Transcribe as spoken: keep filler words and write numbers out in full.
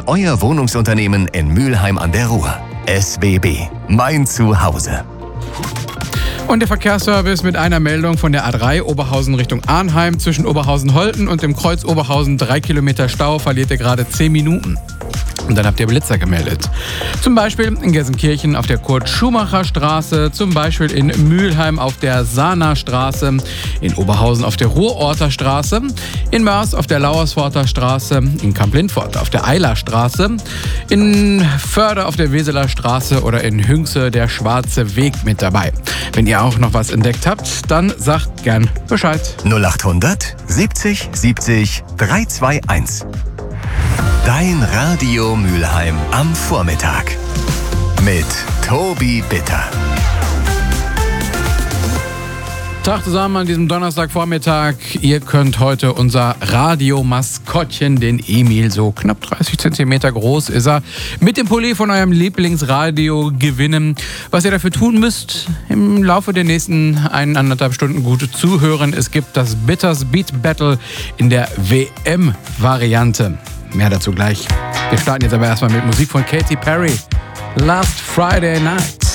euer Wohnungsunternehmen in Mülheim an der Ruhr. S W B, mein Zuhause. Und der Verkehrsservice mit einer Meldung von der A drei Oberhausen Richtung Arnheim. Zwischen Oberhausen-Holten und dem Kreuz Oberhausen drei Kilometer Stau, verliert ihr gerade zehn Minuten. Und dann habt ihr Blitzer gemeldet. Zum Beispiel in Gelsenkirchen auf der Kurt-Schumacher-Straße, zum Beispiel in Mülheim auf der Sana-Straße, in Oberhausen auf der Ruhrorter Straße, in Mörs auf der Lauersforter Straße, in Kamp-Lindfort auf der Eilerstraße, in Förde auf der Weseler Straße oder in Hünxe der Schwarze Weg mit dabei. Wenn ihr auch noch was entdeckt habt, dann sagt gern Bescheid. null achthundert siebzig siebzig dreihunderteinundzwanzig. Dein Radio Mülheim am Vormittag mit Tobi Bitter. Tag zusammen an diesem Donnerstagvormittag. Ihr könnt heute unser Radiomaskottchen, den Emil, so knapp dreißig Zentimeter groß ist er, mit dem Pulli von eurem Lieblingsradio gewinnen. Was ihr dafür tun müsst, im Laufe der nächsten eineinhalb Stunden gut zuhören. Es gibt das Bitters Beat Battle in der W M-Variante. Mehr dazu gleich. Wir starten jetzt aber erstmal mit Musik von Katy Perry. Last Friday Night.